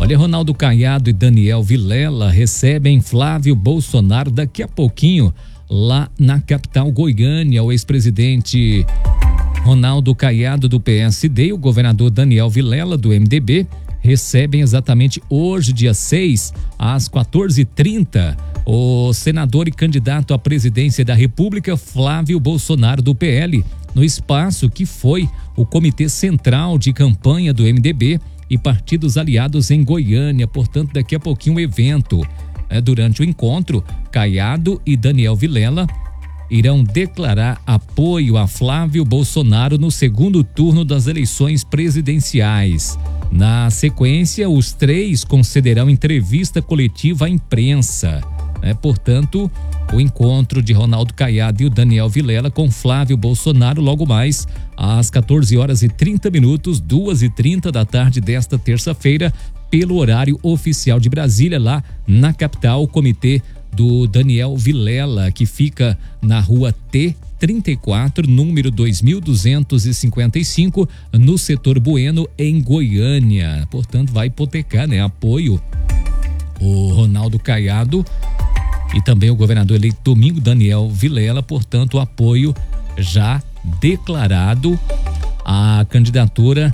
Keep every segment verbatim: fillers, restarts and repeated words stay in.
Olha, Ronaldo Caiado e Daniel Vilela recebem Flávio Bolsonaro daqui a pouquinho lá na capital Goiânia. O ex-presidente Ronaldo Caiado do P S D e o governador Daniel Vilela do M D B recebem exatamente hoje, dia seis, às quatorze e trinta, o senador e candidato à presidência da República Flávio Bolsonaro do P L, no espaço que foi o Comitê Central de Campanha do M D B e partidos aliados em Goiânia. Portanto, daqui a pouquinho o evento. É, durante o encontro, Caiado e Daniel Vilela irão declarar apoio a Flávio Bolsonaro no segundo turno das eleições presidenciais. Na sequência, os três concederão entrevista coletiva à imprensa. É, portanto, o encontro de Ronaldo Caiado e o Daniel Vilela com Flávio Bolsonaro logo mais às quatorze horas e trinta minutos, duas e trinta da tarde desta terça-feira, pelo horário oficial de Brasília, lá na capital, o comitê do Daniel Vilela, que fica na rua T trinta e quatro, número dois mil duzentos e cinquenta e cinco, no setor Bueno, em Goiânia. Portanto, vai hipotecar, né, apoio o Ronaldo Caiado e também o governador eleito domingo, Daniel Vilela. Portanto, o apoio já declarado à candidatura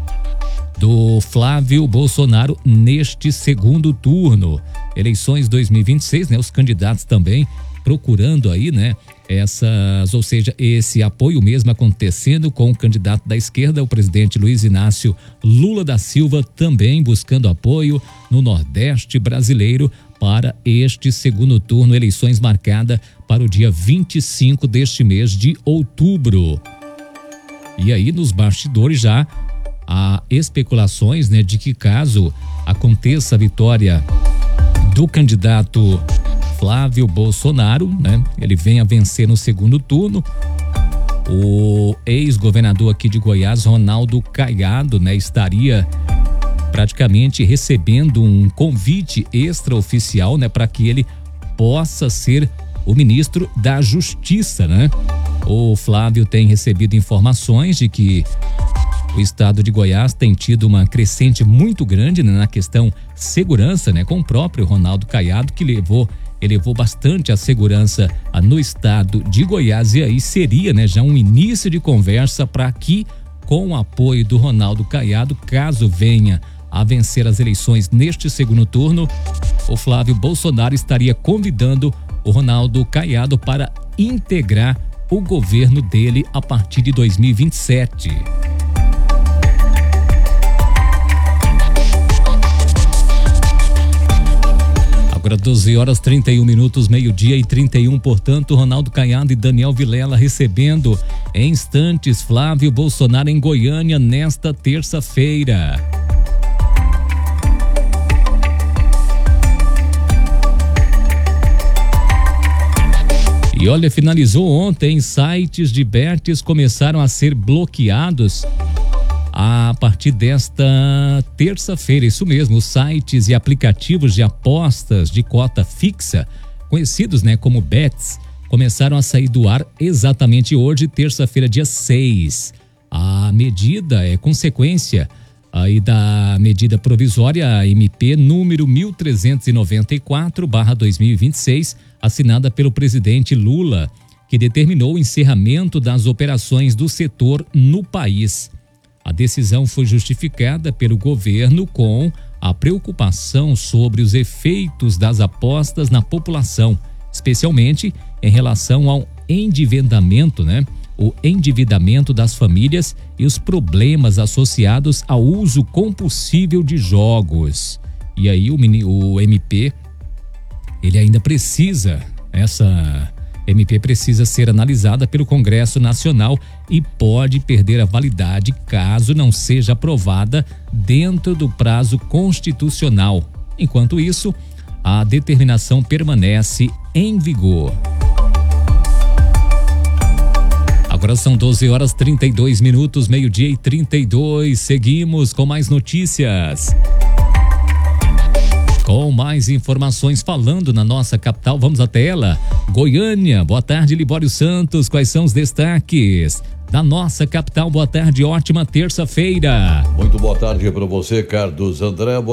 do Flávio Bolsonaro neste segundo turno. Eleições dois mil e vinte e seis, né? Os candidatos também procurando aí, né? Essas, ou seja, esse apoio mesmo acontecendo com o candidato da esquerda, o presidente Luiz Inácio Lula da Silva, também buscando apoio no Nordeste brasileiro para este segundo turno, eleições marcada para o dia vinte e cinco deste mês de outubro. E aí, nos bastidores já há especulações, né, de que caso aconteça a vitória do candidato Flávio Bolsonaro, né, ele venha vencer no segundo turno, o ex-governador aqui de Goiás, Ronaldo Caiado, né, estaria praticamente recebendo um convite extraoficial, né, para que ele possa ser o ministro da Justiça, né? O Flávio tem recebido informações de que o estado de Goiás tem tido uma crescente muito grande, né, na questão segurança, né, com o próprio Ronaldo Caiado, que levou, elevou bastante a segurança ah, no estado de Goiás. E aí seria, né, já um início de conversa para que, com o apoio do Ronaldo Caiado, caso venha a vencer as eleições neste segundo turno, o Flávio Bolsonaro estaria convidando o Ronaldo Caiado para integrar o governo dele a partir de dois mil e vinte e sete. Agora doze horas trinta e um minutos, meio-dia e trinta e um, portanto, Ronaldo Caiado e Daniel Vilela recebendo em instantes Flávio Bolsonaro em Goiânia nesta terça-feira. E olha, finalizou ontem, sites de bets começaram a ser bloqueados a partir desta terça-feira. Isso mesmo, os sites e aplicativos de apostas de cota fixa, conhecidos, né, como bets, começaram a sair do ar exatamente hoje, terça-feira, dia seis. A medida é consequência aí da medida provisória M P número mil trezentos e noventa e quatro barra dois mil e vinte e seis, assinada pelo presidente Lula, que determinou o encerramento das operações do setor no país. A decisão foi justificada pelo governo com a preocupação sobre os efeitos das apostas na população, especialmente em relação ao endividamento, né? O endividamento das famílias e os problemas associados ao uso compulsível de jogos. E aí o, o M P, ele ainda precisa, essa M P precisa ser analisada pelo Congresso Nacional e pode perder a validade caso não seja aprovada dentro do prazo constitucional. Enquanto isso, a determinação permanece em vigor. Agora são doze horas trinta e dois minutos, meio-dia e trinta e dois. Seguimos com mais notícias. Com mais informações falando na nossa capital, vamos até ela, Goiânia. Boa tarde, Libório Santos. Quais são os destaques da nossa capital? Boa tarde, ótima terça-feira. Muito boa tarde para você, Carlos André.